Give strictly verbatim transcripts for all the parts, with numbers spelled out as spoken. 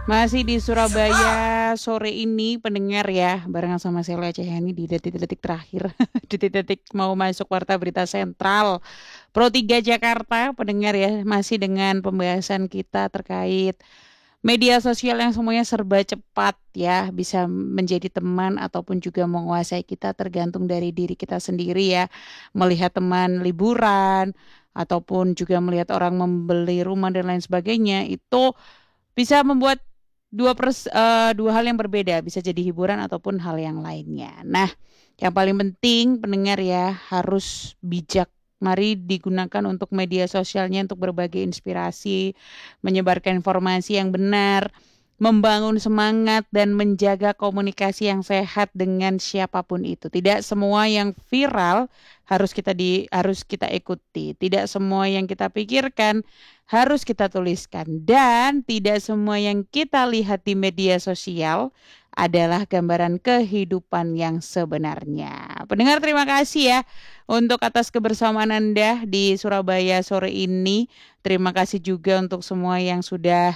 Masih di Surabaya sore ini pendengar ya, barengan sama Sheila Cehani di detik-detik terakhir, detik-detik mau masuk Warta Berita Sentral. Pro tiga Jakarta, pendengar ya, masih dengan pembahasan kita terkait media sosial yang semuanya serba cepat ya, bisa menjadi teman ataupun juga menguasai kita tergantung dari diri kita sendiri ya. Melihat teman liburan ataupun juga melihat orang membeli rumah dan lain sebagainya, itu bisa membuat dua pers, eh, dua hal yang berbeda, bisa jadi hiburan ataupun hal yang lainnya. Nah, yang paling penting pendengar ya harus bijak. Mari digunakan untuk media sosialnya untuk berbagi inspirasi, menyebarkan informasi yang benar, membangun semangat dan menjaga komunikasi yang sehat dengan siapapun itu. Tidak semua yang viral harus kita di harus kita ikuti. Tidak semua yang kita pikirkan harus kita tuliskan dan tidak semua yang kita lihat di media sosial adalah gambaran kehidupan yang sebenarnya. Pendengar terima kasih ya untuk atas kebersamaan Anda di Surabaya sore ini. Terima kasih juga untuk semua yang sudah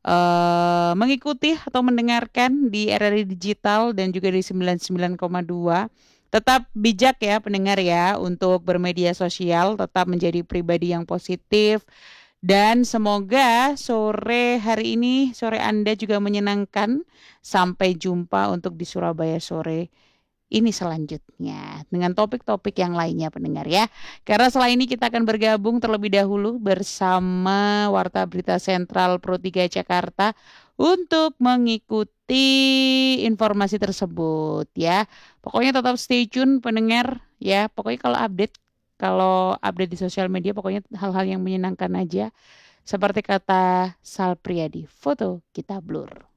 eh, mengikuti atau mendengarkan di R R I Digital dan juga di sembilan puluh sembilan koma dua. Tetap bijak ya pendengar ya untuk bermedia sosial, tetap menjadi pribadi yang positif dan semoga sore hari ini, sore Anda juga menyenangkan. Sampai jumpa untuk di Surabaya sore ini selanjutnya dengan topik-topik yang lainnya pendengar ya. Karena setelah ini kita akan bergabung terlebih dahulu bersama Warta Berita Sentral Pro tiga Jakarta untuk mengikuti informasi tersebut ya. Pokoknya tetap stay tune pendengar ya. Pokoknya kalau update kalau update di sosial media pokoknya hal-hal yang menyenangkan aja. Seperti kata Sal Priadi, foto kita blur.